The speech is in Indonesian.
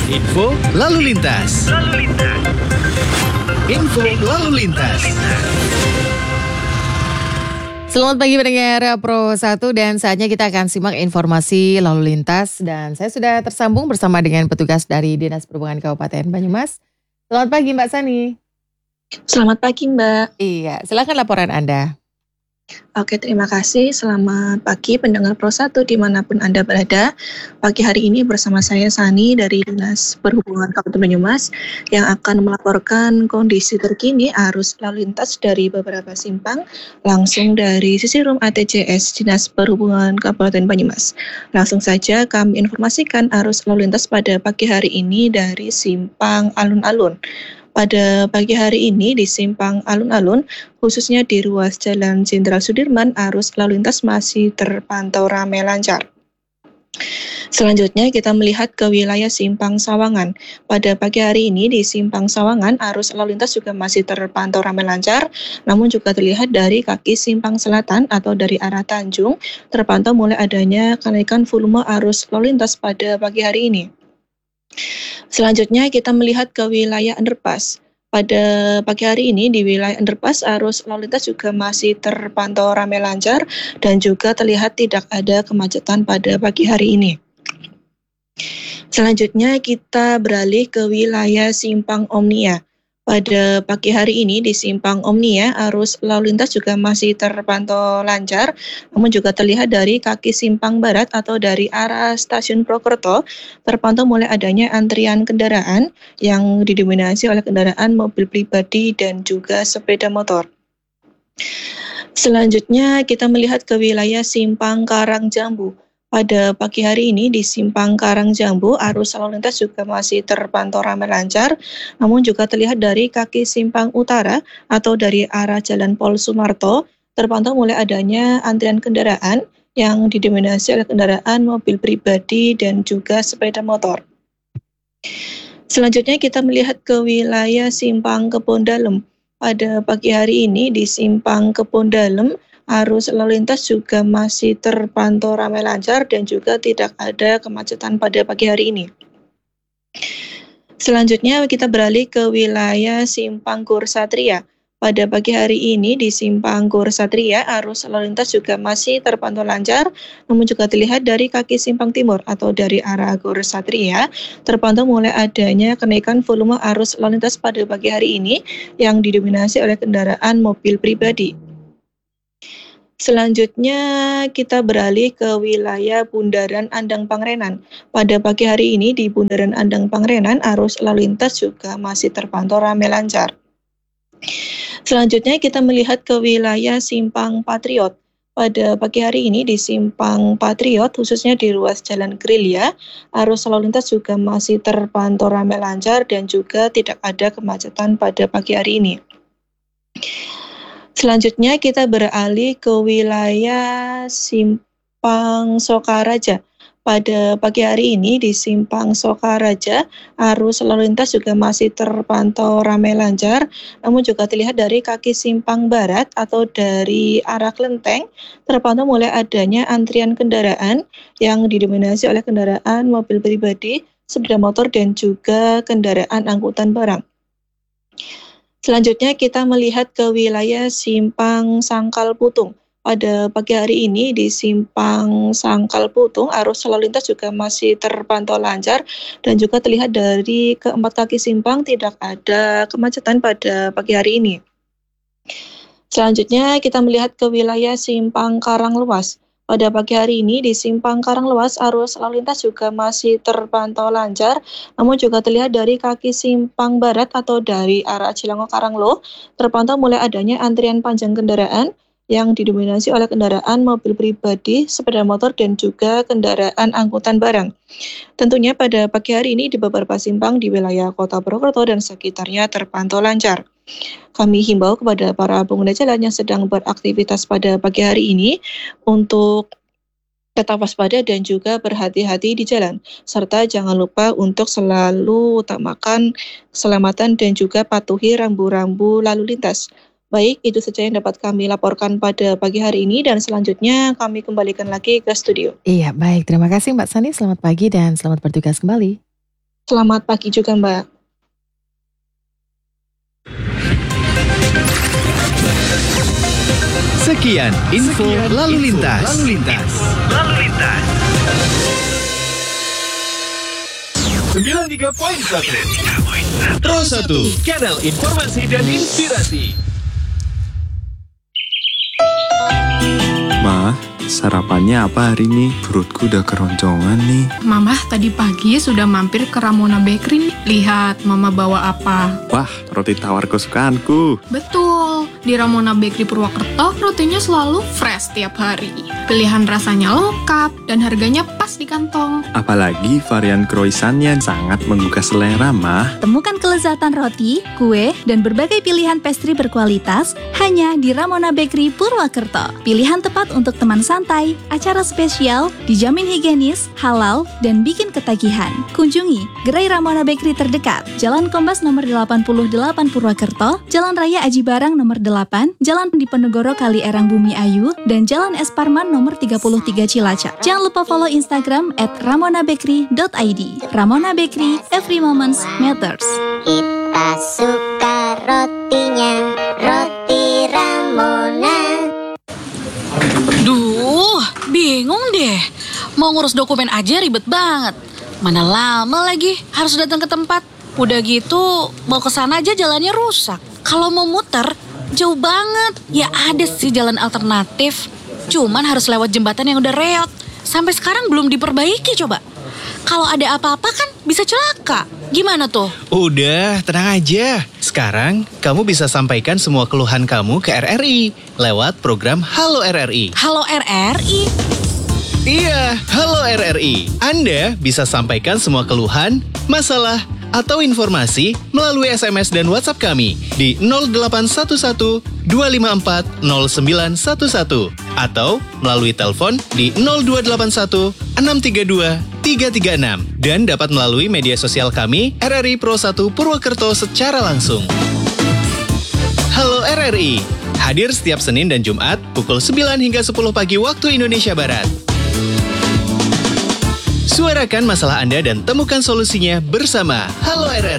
Info lalu lintas. Info lalu lintas. Selamat pagi pendengar Pro 1 dan saatnya kita akan simak informasi lalu lintas dan saya sudah tersambung bersama dengan petugas dari Dinas Perhubungan Kabupaten Banyumas. Selamat pagi Mbak Sani. Selamat pagi Mbak. Iya, silakan laporan Anda. Oke, terima kasih. Selamat pagi pendengar Pro 1 dimanapun Anda berada. Pagi hari ini bersama saya Sani dari Dinas Perhubungan Kabupaten Banyumas yang akan melaporkan kondisi terkini arus lalu lintas dari beberapa simpang langsung dari sisi room ATCS Dinas Perhubungan Kabupaten Banyumas. Langsung saja kami informasikan arus lalu lintas pada pagi hari ini dari simpang alun-alun. Pada pagi hari ini di simpang alun-alun, khususnya di ruas Jalan Jenderal Sudirman, arus lalu lintas masih terpantau ramai lancar. Selanjutnya kita melihat ke wilayah Simpang Sawangan. Pada pagi hari ini di Simpang Sawangan, arus lalu lintas juga masih terpantau ramai lancar, namun juga terlihat dari kaki Simpang Selatan atau dari arah Tanjung, terpantau mulai adanya kenaikan volume arus lalu lintas pada pagi hari ini. Selanjutnya kita melihat ke wilayah underpass. Pada pagi hari ini di wilayah underpass arus lalu lintas juga masih terpantau ramai lancar dan juga terlihat tidak ada kemacetan pada pagi hari ini. Selanjutnya kita beralih ke wilayah Simpang Omnia. Pada pagi hari ini di Simpang Omnia, arus lalu lintas juga masih terpantau lancar, namun juga terlihat dari kaki Simpang Barat atau dari arah Stasiun Prokerto, terpantau mulai adanya antrian kendaraan yang didominasi oleh kendaraan mobil pribadi dan juga sepeda motor. Selanjutnya kita melihat ke wilayah Simpang Karangjambu. Pada pagi hari ini di Simpang Karangjambu, arus lalu lintas juga masih terpantau ramai lancar, namun juga terlihat dari kaki Simpang Utara atau dari arah Jalan Pol Sumarto, terpantau mulai adanya antrian kendaraan yang didominasi oleh kendaraan mobil pribadi dan juga sepeda motor. Selanjutnya kita melihat ke wilayah Simpang Kebon Dalem. Pada pagi hari ini di Simpang Kebon Dalem, arus lalu lintas juga masih terpantau ramai lancar dan juga tidak ada kemacetan pada pagi hari ini. Selanjutnya kita beralih ke wilayah Simpang Gor Satria. Pada pagi hari ini di Simpang Gor Satria, arus lalu lintas juga masih terpantau lancar, namun juga terlihat dari kaki Simpang Timur atau dari arah Gor Satria, terpantau mulai adanya kenaikan volume arus lalu lintas pada pagi hari ini yang didominasi oleh kendaraan mobil pribadi. Selanjutnya kita beralih ke wilayah Bundaran Andang Pangrenan. Pada pagi hari ini di Bundaran Andang Pangrenan, arus lalu lintas juga masih terpantau ramai lancar. Selanjutnya kita melihat ke wilayah Simpang Patriot. Pada pagi hari ini di Simpang Patriot, khususnya di ruas Jalan Gerilya, arus lalu lintas juga masih terpantau ramai lancar dan juga tidak ada kemacetan pada pagi hari ini. Selanjutnya kita beralih ke wilayah Simpang Sokaraja. Pada pagi hari ini di Simpang Sokaraja, arus lalu lintas juga masih terpantau ramai lancar, namun juga terlihat dari kaki Simpang Barat atau dari arah Klenteng, terpantau mulai adanya antrian kendaraan yang didominasi oleh kendaraan mobil pribadi, sepeda motor dan juga kendaraan angkutan barang. Selanjutnya kita melihat ke wilayah Simpang Sangkal Putung. Pada pagi hari ini di Simpang Sangkal Putung, arus lalu lintas juga masih terpantau lancar dan juga terlihat dari keempat kaki simpang tidak ada kemacetan pada pagi hari ini. Selanjutnya kita melihat ke wilayah Simpang Karanglewas. Pada pagi hari ini di Simpang Karanglewas, arus lalu lintas juga masih terpantau lancar, namun juga terlihat dari kaki Simpang Barat atau dari arah Cilango Karanglo, terpantau mulai adanya antrian panjang kendaraan yang didominasi oleh kendaraan mobil pribadi, sepeda motor, dan juga kendaraan angkutan barang. Tentunya pada pagi hari ini di beberapa simpang di wilayah Kota Purwokerto dan sekitarnya terpantau lancar. Kami himbau kepada para pengguna jalan yang sedang beraktivitas pada pagi hari ini untuk tetap waspada dan juga berhati-hati di jalan. Serta jangan lupa untuk selalu utamakan keselamatan dan juga patuhi rambu-rambu lalu lintas. Baik, itu saja yang dapat kami laporkan pada pagi hari ini dan selanjutnya kami kembalikan lagi ke studio. Iya, baik. Terima kasih Mbak Sani. Selamat pagi dan selamat bertugas kembali. Selamat pagi juga Mbak. Sekian info lalu lintas. Lalu lintas. 93.1 Pro 1, kanal informasi dan inspirasi. Ma, sarapannya apa hari ini? Perutku udah keroncongan nih. Mama tadi pagi sudah mampir ke Ramona Bakery nih. Lihat Mama bawa apa. Wah, roti tawar kesukaanku. Betul, di Ramona Bakery Purwokerto rotinya selalu fresh tiap hari. Pilihan rasanya lengkap dan harganya pas di kantong. Apalagi varian croissantnya sangat menggugah selera, Ma. Temukan kelezatan roti, kue, dan berbagai pilihan pastry berkualitas hanya di Ramona Bakery Purwokerto. Pilihan tepat untuk teman santai, acara spesial, dijamin higienis, halal, dan bikin ketagihan. Kunjungi gerai Ramona Bakery terdekat, Jalan Kombas nomor 88 Purwokerto, Jalan Raya Aji Barang nomor 8, Jalan Diponegoro Kali Erang Bumi Ayu, dan Jalan Es Parman nomor 33 Cilacap. Jangan lupa follow Instagram @ramonabakery.id. Ramona Bakery, every moment matters. Kita suka rotinya, roti Ramona. Duh, bingung deh. Mau ngurus dokumen aja ribet banget. Mana lama lagi harus datang ke tempat. Udah gitu, mau ke sana aja jalannya rusak. Kalau mau muter, jauh banget. Ya ada sih jalan alternatif. Cuman harus lewat jembatan yang udah reot. Sampai sekarang belum diperbaiki coba. Kalau ada apa-apa kan bisa celaka. Gimana tuh? Udah, tenang aja. Sekarang kamu bisa sampaikan semua keluhan kamu ke RRI lewat program Halo RRI. Halo RRI? Iya, Halo RRI. Anda bisa sampaikan semua keluhan, masalah, atau informasi melalui SMS dan WhatsApp kami di 0811 254 0911 atau melalui telepon di 0281 632 336 dan dapat melalui media sosial kami RRI Pro 1 Purwokerto secara langsung. Halo RRI, hadir setiap Senin dan Jumat pukul 9 hingga 10 pagi waktu Indonesia Barat. Suarakan masalah Anda dan temukan solusinya bersama Halo RRI.